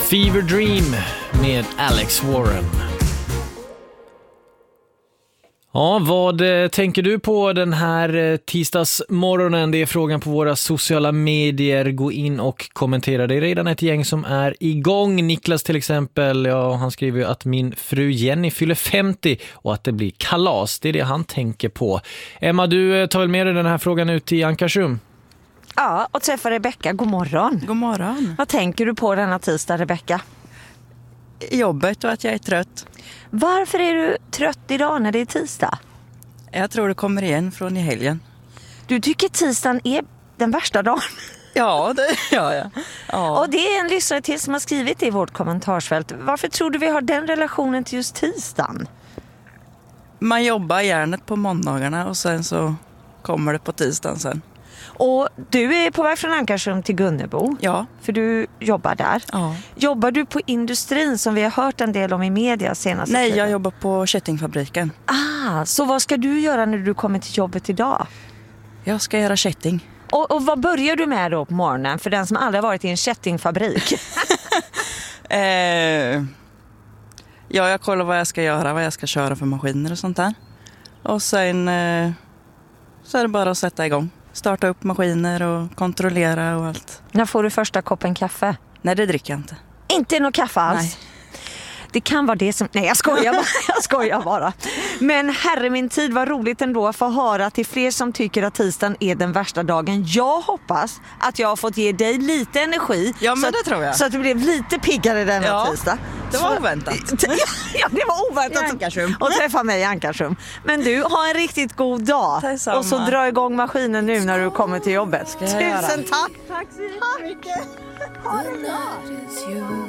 Fever Dream med Alex Warren. Ja, vad tänker du på den här tisdagsmorgonen? Det är frågan på våra sociala medier. Gå in och kommentera. Det är redan ett gäng som är igång. Niklas till exempel, ja, han skriver ju att min fru Jenny fyller 50 och att det blir kalas. Det är det han tänker på. Emma, du tar väl med dig den här frågan ut i Ankarsrum? Ja, och träffa Rebecka. God morgon. God morgon. Vad tänker du på denna tisdag, Rebecka? Jobbet och att jag är trött. Varför är du trött idag när det är tisdag? Jag tror det kommer igen från i helgen. Du tycker tisdagen är den värsta dagen? Ja, det gör jag. Ja. Och det är en lyssnare till som har skrivit i vårt kommentarsfält. Varför tror du vi har den relationen till just tisdagen? Man jobbar hjärnet på måndagarna och sen så kommer det på tisdagen sen. Och du är på väg från Ankarsrum till Gunnebo. Ja. För du jobbar där. Ja. Jobbar du på industrin som vi har hört en del om i media senast? Nej, jag jobbar på kättingfabriken. Så vad ska du göra när du kommer till jobbet idag? Jag ska göra kätting. Och vad börjar du med då på morgonen för den som aldrig varit i en kättingfabrik? Ja, jag kollar vad jag ska göra, vad jag ska köra för maskiner och sånt där. Och sen så är det bara att sätta igång. Starta upp maskiner och kontrollera och allt. När får du första koppen kaffe? Nej, det dricker jag inte. Inte någon kaffe alls? Nej. Det kan vara det som... Nej, jag skojar bara. Jag skojar bara. Men herre min tid, var roligt ändå att få höra till fler som tycker att tisdagen är den värsta dagen. Jag hoppas att jag har fått ge dig lite energi. Ja, men det tror jag. Så att du blev lite piggare denna tisdag. Det var oväntat. Ja, det var oväntat. I Ankarsrum. Och träffa mig i Ankarsrum. Men du, har en riktigt god dag. Detsamma. Och så dra igång maskinen nu när du kommer till jobbet. Ska jag göra. Tusen tack. Tack så mycket. Ha det bra.